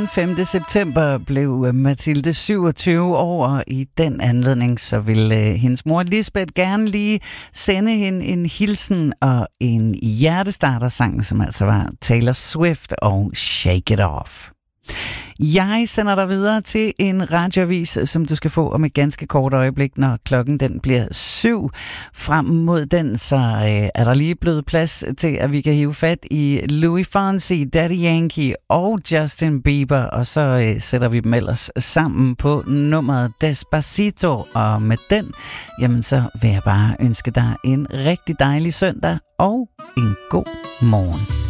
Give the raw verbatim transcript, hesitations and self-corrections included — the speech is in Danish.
den femte september blev Mathilde syvogtyve år, og i den anledning så ville uh, hendes mor Lisbeth gerne lige sende hende en hilsen og en hjertestartersang, som altså var Taylor Swift og Shake It Off. Jeg sender dig videre til en radioavis, som du skal få om et ganske kort øjeblik, når klokken den bliver syv. Frem mod den, så øh, er der lige blevet plads til, at vi kan hive fat i Louis Fonsi, Daddy Yankee og Justin Bieber, og så øh, sætter vi dem ellers sammen på nummeret Despacito. Og med den, jamen så vil jeg bare ønske dig en rigtig dejlig søndag og en god morgen.